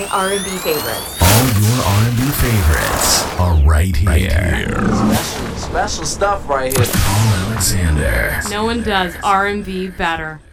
R&B favorites. All your R&B favorites are right here. Special stuff right here. With Paul Alexander. No one does R&B better.